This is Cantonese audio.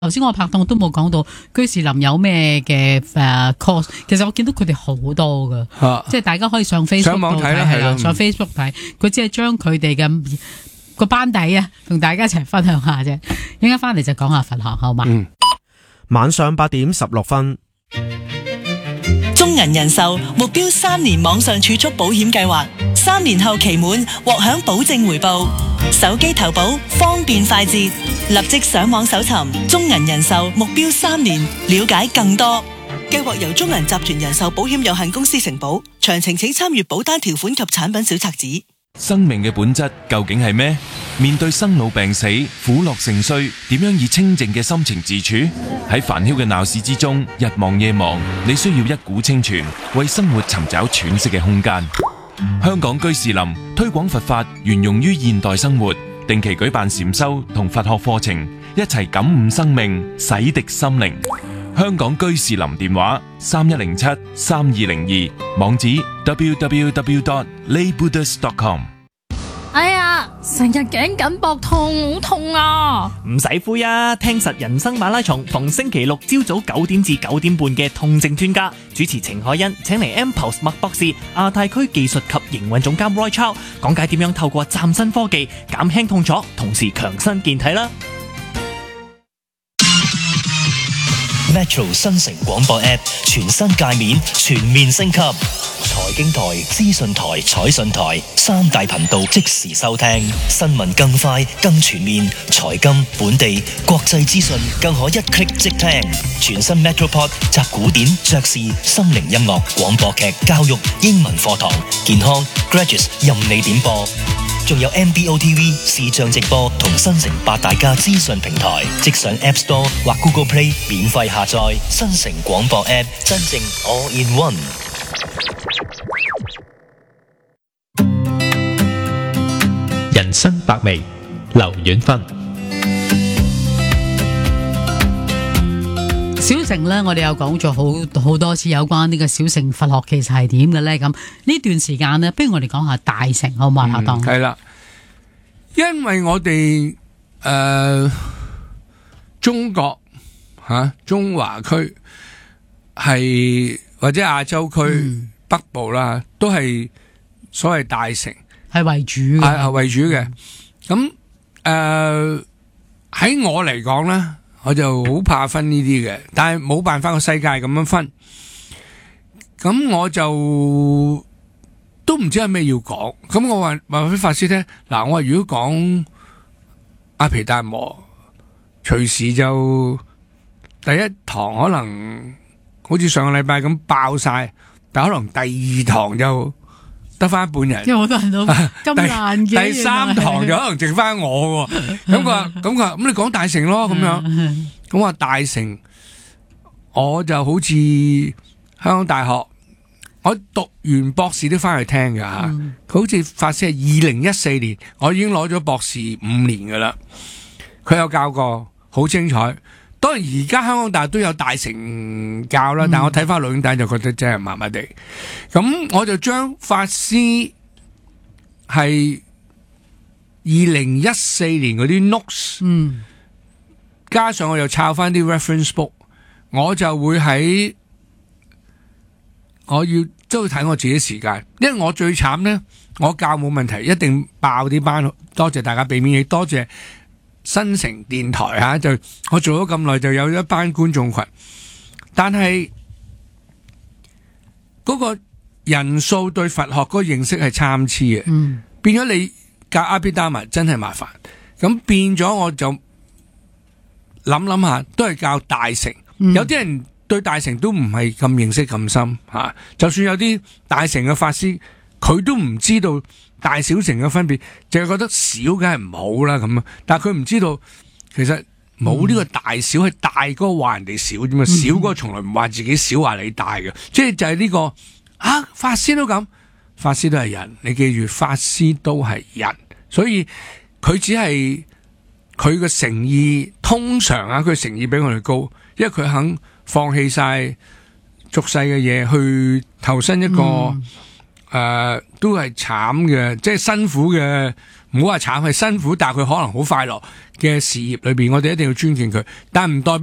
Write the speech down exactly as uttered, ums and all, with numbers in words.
頭先我拍檔都冇講到居士林有咩嘅誒 course， 其實我見到佢哋好多噶， 啊、 即係大家可以上 Facebook 上網睇啦，係啦， 上 Facebook 睇，佢只係將佢哋嘅個班底啊，同大家一齊分享下啫。一陣間翻嚟就講下佛學，好嘛？ 嗯， 晚上八點十六分。 中銀人壽目標三年網上儲蓄保險計劃，三年後期滿獲享保證回報，手機投保方便快捷，立即上網搜尋中銀人壽目標三年，了解更多。計劃由中銀集團人壽保險有限公司承保，詳情請參閱保單條款及產品小冊子。 生命嘅本質究竟係咩？面對生老病死、苦樂盛衰，點樣以清靜嘅心情自處？喺煩囂嘅鬧市之中，日忙夜忙，你需要一股清泉，為生活尋找喘息嘅空間。香港居士林推廣佛法，沿用於現代生活，定期舉辦禪修同佛學課程，一齊感悟生命，洗滌心靈。香港居士林電話三一零七三二零二，網址 double-u double-u double-u dot lay buddhist dot com。 哎呀，成日頸緊膊痛，好痛啊！ 唔使灰啊，聽實人生馬拉松，逢星期六朝早九點至九點半嘅痛症專家主持程海欣，請嚟 M-Pulse 麥博士、亞太區技術及營運總監 Roy Chow 講解點樣透過嶄新科技減輕痛楚，同時強身健體啦。 Metro 新城廣播 App 全新界面全面升級，財經台、資訊台、彩訊台三大頻道即時收聽，新聞更快更全面，財金、本地、國際資訊更可一 click 即聽。全新 Metropod 集古典、爵士、心靈音樂、廣播劇、教育、英文課堂、健康、Graduates 任你點播。仲有 M B O T V 視像直播同新城八大家資訊平台，即上 App Store 或 Google Play 免費下載新城廣播 App， 真正 All in One。 人生百味，劉遠芬。 小乘呢，我哋又講咗好好多次有關呢個小乘佛學其實係點嘅呢？咁呢段時間呢，不如我哋講下大乘好嘛？阿當係啦，因為我哋誒、呃、中國吓、啊、中華區係或者亞洲區、嗯、北部啦，都係所謂大乘係為主嘅， 係為主嘅。咁誒喺我嚟講咧，我就好怕分呢啲嘅，但係冇辦法個世界咁樣分，咁我就都唔知有咩要講。咁我話話俾法師聽，嗱，我話如果講阿毗達摩，隨時就第一堂可能好似上個禮拜咁爆晒，但可能第二堂就得翻一半人， 因為好多人都咁難嘅。 第三堂就可能剩翻我喎。咁佢話，咁佢話，咁你講大乘咯，咁樣。咁話大乘，我就好似香港大學，我讀完博士都翻去聽噶吓。佢、嗯、好似法師係二零一四年，我已經攞咗博士五年噶啦。佢有教過，好精彩。當然而家香港大學都有大乘教啦，嗯、但我睇翻錄影帶就覺得真係麻麻地。咁我就將法師係二零一四年嗰啲 notes，嗯，加上我又抄翻啲 reference book， 我就會喺我要都要睇我自己時間，因為我最慘呢，我教冇問題，一定爆啲班。多謝大家俾面亦多謝新城電台吓，就我做咗咁耐，就有一班觀眾群，但係嗰個人數對佛學嗰個認識係參差嘅，嗯，變咗你教阿毗達摩真係麻煩，咁變咗我就諗諗下，都係教大乘，嗯，有啲人對大乘都唔係咁認識咁深吓，啊，就算有啲大乘嘅法師，佢都唔知道大小乘嘅分別，淨係覺得小梗係唔好啦咁啊！但係佢唔知道，其實冇呢個大小，係大嗰個話人哋小啫嘛，小嗰個從來唔話自己小，話你大嘅，即係就係呢個啊！法師都咁，法師都係人，你記住，法師都係人，所以佢只係佢嘅誠意，通常啊，佢誠意比我哋高，因為佢肯放棄晒俗世嘅嘢，去投身一個。嗯誒、呃，都係慘嘅，即係辛苦嘅唔好話慘，係辛苦，但係佢可能好快樂嘅事業裏邊，我哋一定要尊敬佢，但係唔代表